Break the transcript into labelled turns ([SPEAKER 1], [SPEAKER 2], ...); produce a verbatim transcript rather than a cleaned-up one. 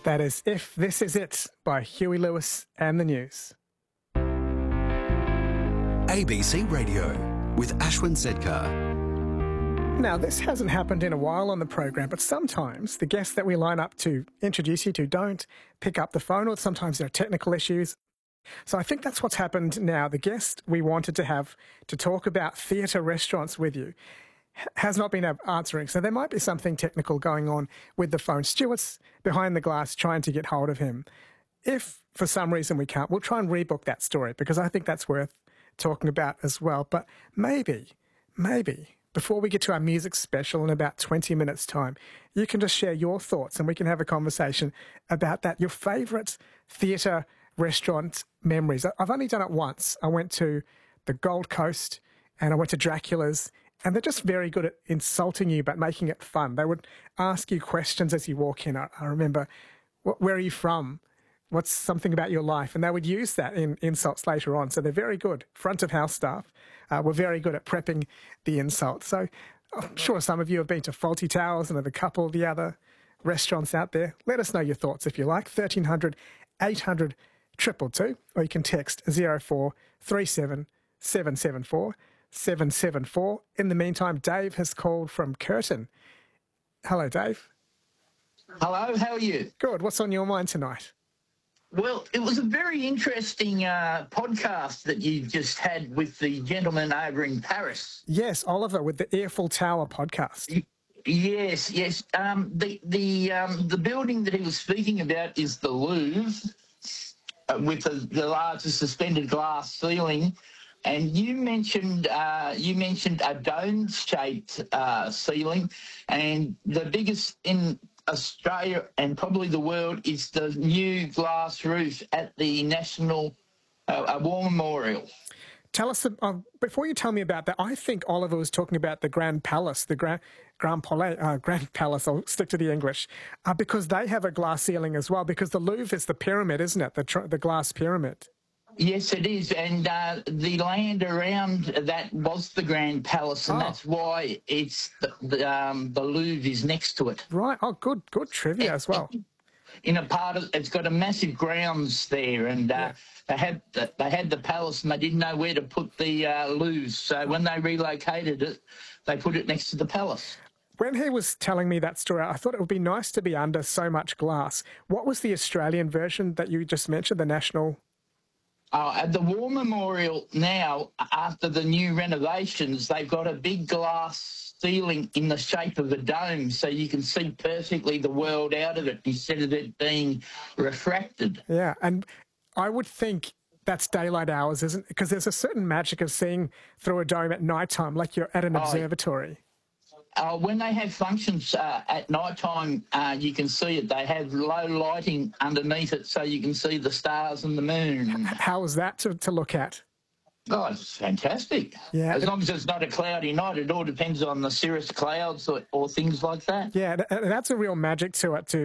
[SPEAKER 1] That is If This Is It by Huey Lewis and the News.
[SPEAKER 2] A B C Radio with Ashwin Sedkar.
[SPEAKER 1] Now, this hasn't happened in a while on the program, but sometimes the guests that we line up to introduce you to don't pick up the phone, or sometimes there are technical issues. So I think that's what's happened now. The guest we wanted to have to talk about theatre restaurants with you has not been answering. So there might be something technical going on with the phone. Stuart's behind the glass trying to get hold of him. If for some reason we can't, we'll try and rebook that story because I think that's worth talking about as well. But maybe, maybe before we get to our music special in about twenty minutes' time, you can just share your thoughts and we can have a conversation about that. Your favourite theatre restaurant memories. I've only done it once. I went to the Gold Coast and I went to Dracula's, and they're just very good at insulting you but making it fun. They would ask you questions as you walk in. I, I remember, where are you from? What's something about your life? And they would use that in insults later on. So they're very good. Front of house staff uh, were very good at prepping the insults. So I'm sure some of you have been to Fawlty Towers and a couple of the other restaurants out there. Let us know your thoughts if you like. thirteen hundred, eight hundred, two two two, or you can text zero four three seven, seven seven four, seven seven four. In the meantime, Dave has called from Curtin. Hello, Dave.
[SPEAKER 3] Hello, how are you?
[SPEAKER 1] Good. What's on your mind tonight?
[SPEAKER 3] Well, it was a very interesting uh, podcast that you just had with the gentleman over in Paris.
[SPEAKER 1] Yes, Oliver, with the Eiffel Tower podcast.
[SPEAKER 3] Y- Yes, yes. Um, the the um, the building that he was speaking about is the Louvre, uh, with the, the largest suspended glass ceiling. And you mentioned uh, you mentioned a dome-shaped uh, ceiling, and the biggest in Australia and probably the world is the new glass roof at the National uh, War Memorial.
[SPEAKER 1] Tell us, uh, before you tell me about that, I think Oliver was talking about the Grand Palace, the Grand, Grand, Palais, uh, Grand Palace, I'll stick to the English, uh, because they have a glass ceiling as well, because the Louvre is the pyramid, isn't it, the, tr- the glass pyramid?
[SPEAKER 3] Yes, it is, and uh, the land around that was the Grand Palace, and
[SPEAKER 1] oh.
[SPEAKER 3] that's why it's the, the, um, the Louvre is next to it.
[SPEAKER 1] Right. Oh, good, good trivia as well.
[SPEAKER 3] In a part of, it's got a massive grounds there, and uh, yeah. they had the, they had the palace, and they didn't know where to put the uh, Louvre. So when they relocated it, they put it next to the palace.
[SPEAKER 1] When he was telling me that story, I thought it would be nice to be under so much glass. What was the Australian version that you just mentioned, the national?
[SPEAKER 3] Uh, at the War Memorial now, after the new renovations, they've got a big glass ceiling in the shape of a dome, so you can see perfectly the world out of it instead of it being refracted.
[SPEAKER 1] Yeah, and I would think that's daylight hours, isn't it? Because there's a certain magic of seeing through a dome at night time, like you're at an observatory.
[SPEAKER 3] Uh, when they have functions uh, at night time, uh, you can see it. They have low lighting underneath it, so you can see the stars and the moon.
[SPEAKER 1] How is that to, to look at?
[SPEAKER 3] Oh, it's fantastic.
[SPEAKER 1] Yeah,
[SPEAKER 3] as
[SPEAKER 1] it,
[SPEAKER 3] long as it's not a cloudy night, it all depends on the cirrus clouds or, or things like that.
[SPEAKER 1] Yeah, and that's a real magic to it, to